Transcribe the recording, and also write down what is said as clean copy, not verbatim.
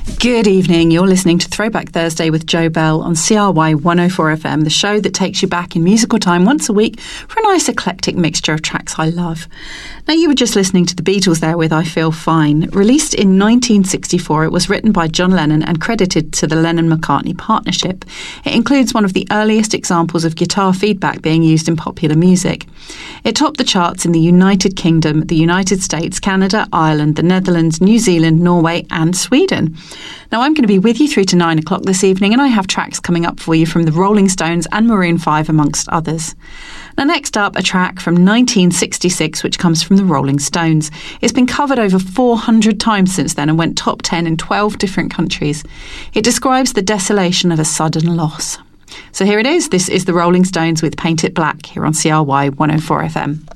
Good evening. You're listening to Throwback Thursday with Joe Bell on CRY 104 FM, the show that takes you back in musical time once a week for a nice eclectic mixture of tracks I love. Now, you were just listening to the Beatles there with I Feel Fine. Released in 1964, it was written by John Lennon and credited to the Lennon-McCartney partnership. It includes one of the earliest examples of guitar feedback being used in popular music. It topped the charts in the United Kingdom, the United States, Canada, Ireland, the Netherlands, New Zealand, Norway and Sweden. Now, I'm going to be with you through to 9 o'clock this evening, and I have tracks coming up for you from the Rolling Stones and Maroon 5, amongst others. Now, next up, a track from 1966, which comes from the Rolling Stones. It's been covered over 400 times since then and went top 10 in 12 different countries. It describes the desolation of a sudden loss. So here it is. This is the Rolling Stones with Paint It Black here on CRY 104 FM.